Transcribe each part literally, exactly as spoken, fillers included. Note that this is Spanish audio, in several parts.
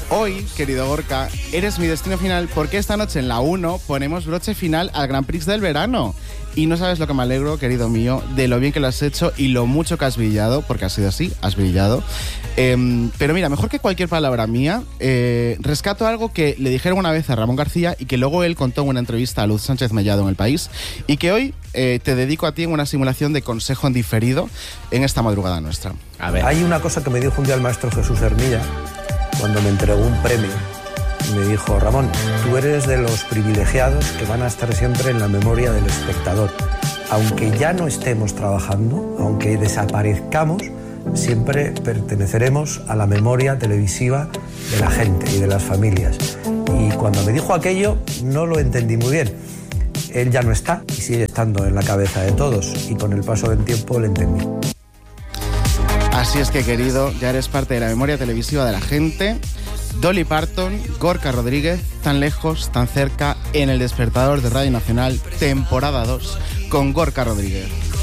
Hoy, querido Gorka, eres mi destino final porque esta noche en la uno ponemos broche final al Grand Prix del verano. Y no sabes lo que me alegro, querido mío, de lo bien que lo has hecho y lo mucho que has brillado, porque ha sido así, has brillado. Eh, pero mira, mejor que cualquier palabra mía, eh, rescato algo que le dijeron una vez a Ramón García y que luego él contó en una entrevista a Luz Sánchez Mellado en El País, y que hoy eh, te dedico a ti en una simulación de consejo en diferido en esta madrugada nuestra. A ver. Hay una cosa que me dijo un día el maestro Jesús Hermilla cuando me entregó un premio. Me dijo: Ramón, tú eres de los privilegiados que van a estar siempre en la memoria del espectador. Aunque ya no estemos trabajando, aunque desaparezcamos, siempre perteneceremos a la memoria televisiva de la gente y de las familias. Y cuando me dijo aquello, no lo entendí muy bien. Él ya no está y sigue estando en la cabeza de todos, y con el paso del tiempo lo entendí. Así es que, querido, ya eres parte de la memoria televisiva de la gente. Dolly Parton, Gorka Rodríguez, tan lejos, tan cerca, en El Despertador de Radio Nacional, temporada dos, con Gorka Rodríguez.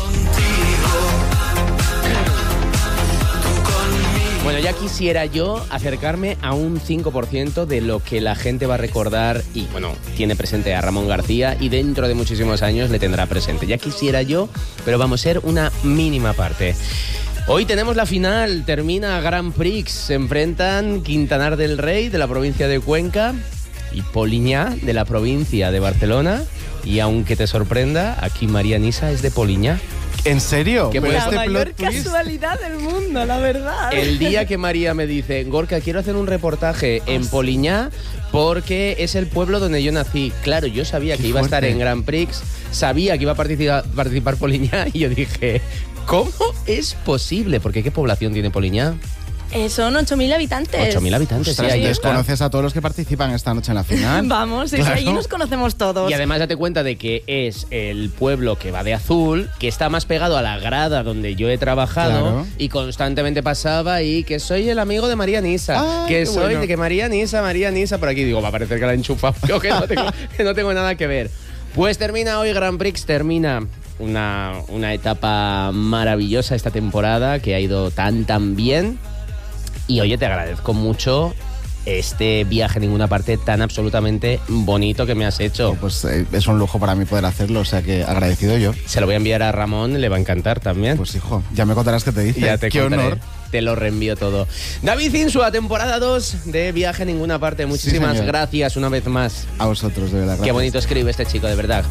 Bueno, ya quisiera yo acercarme a un cinco por ciento de lo que la gente va a recordar y, bueno, tiene presente a Ramón García y dentro de muchísimos años le tendrá presente. Ya quisiera yo, pero vamos a ser una mínima parte. Hoy tenemos la final, termina Grand Prix, se enfrentan Quintanar del Rey de la provincia de Cuenca y Poliñá de la provincia de Barcelona, y aunque te sorprenda, aquí María Nisa es de Poliñá. ¿En serio? ¿Qué La este mayor plot twist? casualidad del mundo, la verdad. El día que María me dice: Gorka, quiero hacer un reportaje en Poliñá porque es el pueblo donde yo nací. Claro, yo sabía que iba a estar en Grand Prix, sabía que iba a participar, participar Poliñá, y yo dije: ¿cómo es posible? Porque ¿qué población tiene Poliñá? Eh, son ocho mil habitantes. ocho mil habitantes, Ostras, sí, ahí entonces está. conoces a todos los que participan esta noche en la final. Vamos, sí, Claro. sí, allí nos conocemos todos. Y además date cuenta de que es el pueblo que va de azul, que está más pegado a la grada donde yo he trabajado, Claro. y constantemente pasaba y que soy el amigo de María Nisa, Ah, que qué soy bueno. de que María Nisa, María Nisa, por aquí digo, va a parecer que la he enchufado, yo que no tengo, que no tengo nada que ver. Pues termina hoy Grand Prix, termina una, una etapa maravillosa esta temporada que ha ido tan tan bien. Y oye, te agradezco mucho este viaje a ninguna parte tan absolutamente bonito que me has hecho. Pues eh, es un lujo para mí poder hacerlo, o sea que agradecido yo. Se lo voy a enviar a Ramón, le va a encantar también. Pues hijo, ya me contarás qué te dice. ya te Qué contaré. honor. Te lo reenvío todo. David Insua, temporada dos de Viaje a Ninguna Parte. Muchísimas señor. gracias una vez más. A vosotros, de verdad. Qué Gracias. bonito escribe este chico, de verdad.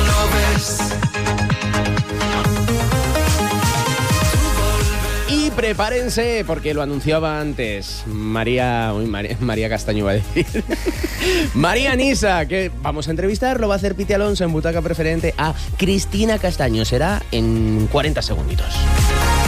Y prepárense, porque lo anunciaba antes María, uy, María, María Castaño iba a decir. María Nisa, que vamos a entrevistar, lo va a hacer Piti Alonso en Butaca Preferente a Cristina Castaño. Será en cuarenta segunditos.